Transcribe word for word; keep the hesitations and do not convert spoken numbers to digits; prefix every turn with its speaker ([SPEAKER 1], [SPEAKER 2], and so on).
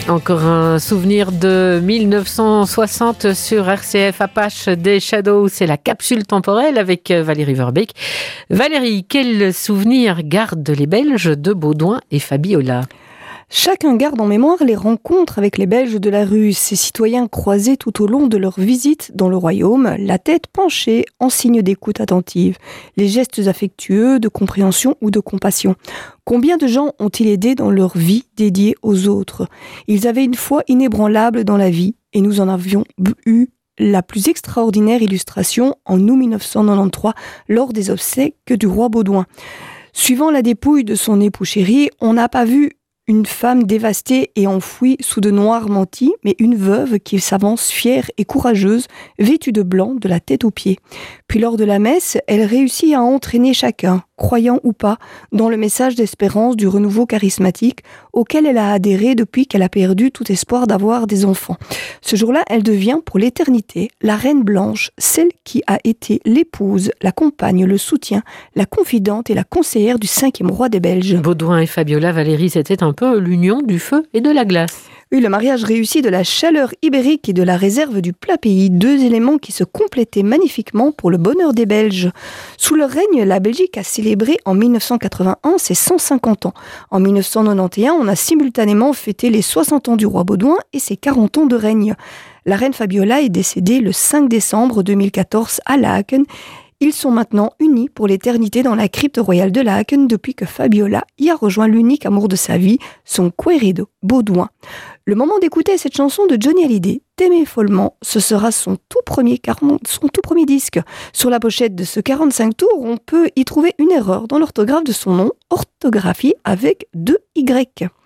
[SPEAKER 1] Encore un souvenir de mille neuf cent soixante sur R C F Apache des Shadows, c'est la capsule temporelle avec Valérie Verbeek. Valérie, quel souvenir gardent les Belges de Baudouin et Fabiola ?
[SPEAKER 2] Chacun garde en mémoire les rencontres avec les Belges de la rue, ces citoyens croisés tout au long de leur visite dans le royaume, la tête penchée en signe d'écoute attentive, les gestes affectueux de compréhension ou de compassion. Combien de gens ont-ils aidé dans leur vie dédiée aux autres ? Ils avaient une foi inébranlable dans la vie et nous en avions eu la plus extraordinaire illustration en août mille neuf cent quatre-vingt-treize lors des obsèques du roi Baudouin. Suivant la dépouille de son époux chéri, on n'a pas vu une femme dévastée et enfouie sous de noirs mantis, mais une veuve qui s'avance fière et courageuse, vêtue de blanc de la tête aux pieds. Puis lors de la messe, elle réussit à entraîner chacun, croyant ou pas, dans le message d'espérance du renouveau charismatique auquel elle a adhéré depuis qu'elle a perdu tout espoir d'avoir des enfants. Ce jour-là, elle devient pour l'éternité la reine blanche, celle qui a été l'épouse, la compagne, le soutien, la confidente et la conseillère du cinquième roi des Belges.
[SPEAKER 1] Baudouin et Fabiola, Valérie, c'était un peu l'union du feu et de la glace.
[SPEAKER 2] Oui, le mariage réussi de la chaleur ibérique et de la réserve du plat pays, deux éléments qui se complétaient magnifiquement pour le bonheur des Belges. Sous leur règne, la Belgique a célébré en mille neuf cent quatre-vingt-un ses cent cinquante ans. En mille neuf cent quatre-vingt-onze, on a simultanément fêté les soixante ans du roi Baudouin et ses quarante ans de règne. La reine Fabiola est décédée le cinq décembre deux mille quatorze à Laeken. Ils sont maintenant unis pour l'éternité dans la crypte royale de Laeken depuis que Fabiola y a rejoint l'unique amour de sa vie, son querido Baudouin. Le moment d'écouter cette chanson de Johnny Hallyday, T'aimer follement, ce sera son tout premier, quarante, son tout premier disque. Sur la pochette de ce quarante-cinq tours, on peut y trouver une erreur dans l'orthographe de son nom, orthographié avec deux Y.